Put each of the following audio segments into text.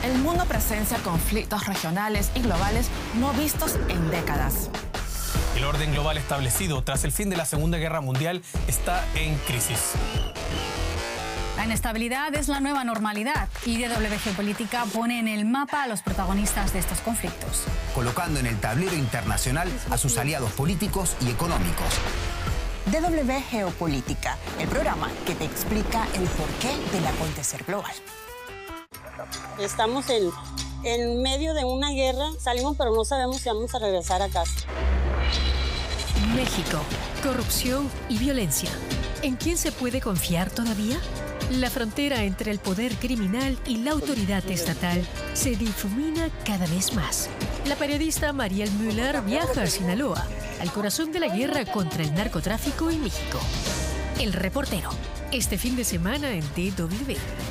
El mundo presencia conflictos regionales y globales no vistos en décadas. El orden global establecido tras el fin de la Segunda Guerra Mundial está en crisis. La inestabilidad es la nueva normalidad y DW Geopolítica pone en el mapa a los protagonistas de estos conflictos, colocando en el tablero internacional a sus aliados políticos y económicos. DW Geopolítica, el programa que te explica el porqué del acontecer global. Estamos en medio de una guerra, salimos pero no sabemos si vamos a regresar a casa. México, corrupción y violencia. ¿En quién se puede confiar todavía? La frontera entre el poder criminal y la autoridad estatal se difumina cada vez más. La periodista Mariel Müller viaja a Sinaloa, al corazón de la guerra contra el narcotráfico en México. El reportero, este fin de semana en DW.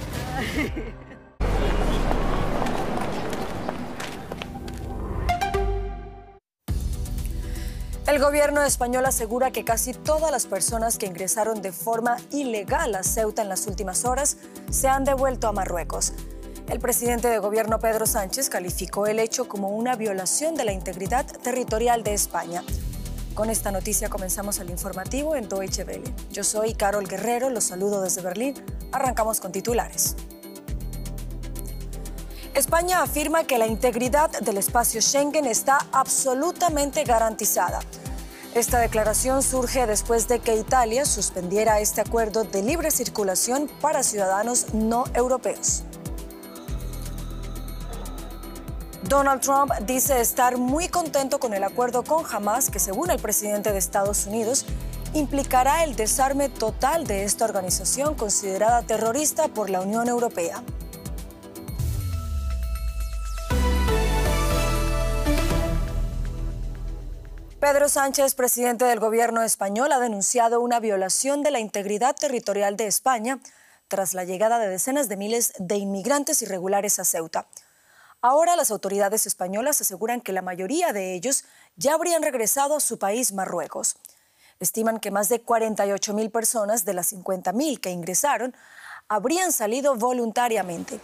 El gobierno español asegura que casi todas las personas que ingresaron de forma ilegal a Ceuta en las últimas horas se han devuelto a Marruecos. El presidente de gobierno Pedro Sánchez calificó el hecho como una violación de la integridad territorial de España. Con esta noticia comenzamos el informativo en Deutsche Welle. Yo soy Carol Guerrero, los saludo desde Berlín. Arrancamos con titulares. España afirma que la integridad del espacio Schengen está absolutamente garantizada. Esta declaración surge después de que Italia suspendiera este acuerdo de libre circulación para ciudadanos no europeos. Donald Trump dice estar muy contento con el acuerdo con Hamás, que según el presidente de Estados Unidos, implicará el desarme total de esta organización considerada terrorista por la Unión Europea. Pedro Sánchez, presidente del gobierno español, ha denunciado una violación de la integridad territorial de España tras la llegada de decenas de miles de inmigrantes irregulares a Ceuta. Ahora las autoridades españolas aseguran que la mayoría de ellos ya habrían regresado a su país, Marruecos. Estiman que más de 48.000 personas de las 50.000 que ingresaron habrían salido voluntariamente.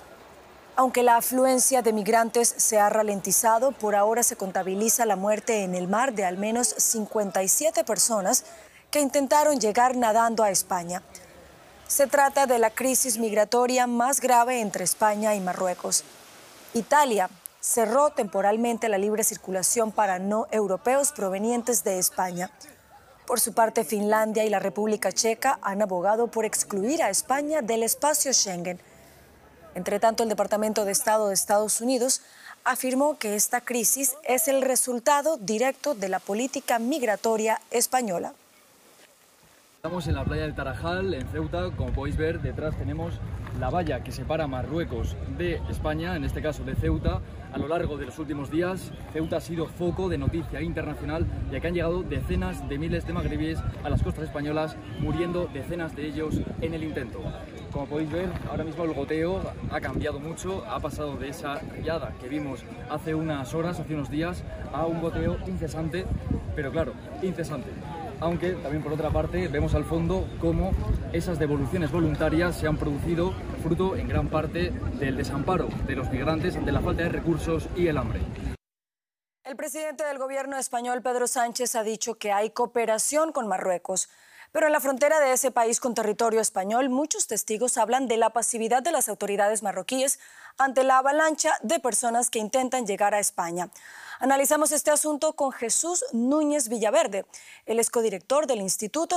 Aunque la afluencia de migrantes se ha ralentizado, por ahora se contabiliza la muerte en el mar de al menos 57 personas que intentaron llegar nadando a España. Se trata de la crisis migratoria más grave entre España y Marruecos. Italia cerró temporalmente la libre circulación para no europeos provenientes de España. Por su parte, Finlandia y la República Checa han abogado por excluir a España del espacio Schengen. Entre tanto, el Departamento de Estado de Estados Unidos afirmó que esta crisis es el resultado directo de la política migratoria española. Estamos en la playa del Tarajal, en Ceuta. Como podéis ver, detrás tenemos la valla que separa Marruecos de España, en este caso de Ceuta. A lo largo de los últimos días, Ceuta ha sido foco de noticia internacional, ya que han llegado decenas de miles de magrebíes a las costas españolas, muriendo decenas de ellos en el intento. Como podéis ver, ahora mismo el goteo ha cambiado mucho, ha pasado de esa riada que vimos hace unas horas, hace unos días, a un goteo incesante, pero claro, incesante. Aunque también por otra parte vemos al fondo cómo esas devoluciones voluntarias se han producido fruto en gran parte del desamparo de los migrantes ante la falta de recursos y el hambre. El presidente del gobierno español, Pedro Sánchez, ha dicho que hay cooperación con Marruecos. Pero en la frontera de ese país con territorio español, muchos testigos hablan de la pasividad de las autoridades marroquíes ante la avalancha de personas que intentan llegar a España. Analizamos este asunto con Jesús Núñez Villaverde. Él es codirector del Instituto